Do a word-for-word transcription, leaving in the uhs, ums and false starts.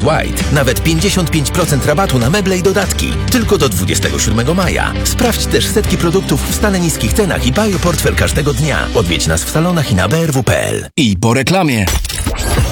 White nawet pięćdziesiąt pięć procent rabatu na meble i dodatki. Tylko do dwudziestego siódmego maja. Sprawdź też setki produktów w stale niskich cenach i Bioportfel każdego dnia. Odwiedź nas w salonach i na b r w kropka p l. I po reklamie.